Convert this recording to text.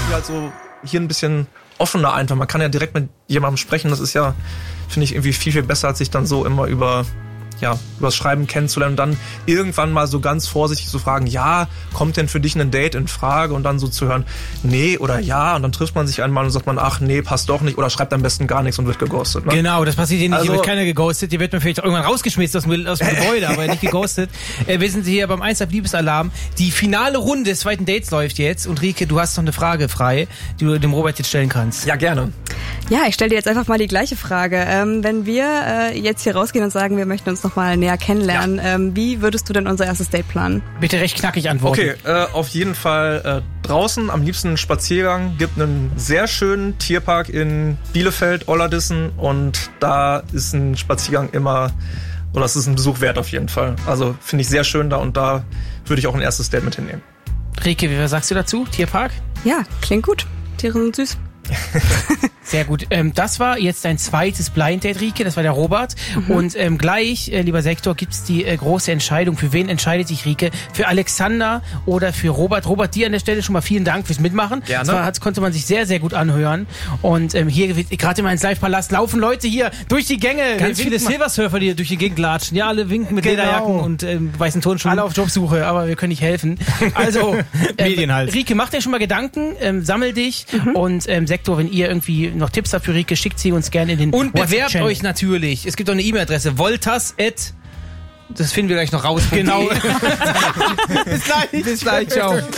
irgendwie halt so hier ein bisschen offener einfach. Man kann ja direkt mit jemandem sprechen. Das ist ja, finde ich, irgendwie viel, viel besser, als sich dann so immer übers Schreiben kennenzulernen und dann irgendwann mal so ganz vorsichtig zu fragen, ja, kommt denn für dich ein Date in Frage? Und dann so zu hören, nee oder ja, und dann trifft man sich einmal und sagt man, ach nee, passt doch nicht, oder schreibt am besten gar nichts und wird geghostet. Ne? Genau, das passiert hier nicht, hier wird keiner geghostet, hier wird man vielleicht irgendwann rausgeschmissen aus dem Gebäude, aber nicht geghostet. Wir sind hier beim 1 Liebesalarm. Die finale Runde des zweiten Dates läuft jetzt und Rike, du hast noch eine Frage frei, die du dem Robert jetzt stellen kannst. Ja, gerne. Ja, ich stelle dir jetzt einfach mal die gleiche Frage. Wenn wir jetzt hier rausgehen und sagen, wir möchten uns noch mal näher kennenlernen, wie würdest du denn unser erstes Date planen? Bitte recht knackig antworten. Okay, auf jeden Fall draußen, am liebsten einen Spaziergang. Gibt einen sehr schönen Tierpark in Bielefeld, Ollerdissen, und da ist ein Spaziergang es ist ein Besuch wert auf jeden Fall. Also finde ich sehr schön da, und da würde ich auch ein erstes Date mit hinnehmen. Rike, was sagst du dazu? Tierpark? Ja, klingt gut. Tiere sind süß. Sehr gut. Das war jetzt dein zweites Blind Date, Rike. Das war der Robert. Und gleich, lieber Sektor, gibt's die große Entscheidung. Für wen entscheidet sich Rike? Für Alexander oder für Robert? Robert, dir an der Stelle schon mal vielen Dank fürs Mitmachen. Gerne. Das konnte man sich sehr, sehr gut anhören. Und hier, gerade immer ins Live-Palast, laufen Leute hier durch die Gänge. Ganz viele Silversurfer, die durch die Gegend latschen. Ja, alle winken mit Lederjacken und weißen Turnschuhen. Alle auf Jobsuche, aber wir können nicht helfen. Also, Medien halt. Rike, mach dir schon mal Gedanken, sammel dich und Sektor, wenn ihr irgendwie noch Tipps habt für Rike, schickt sie uns gerne in den Und bewerbt WhatsApp-Channel. euch natürlich. Es gibt auch eine E-Mail-Adresse. Voltas@ Das finden wir gleich noch raus. Genau. Bis gleich. Bis gleich. Ciao.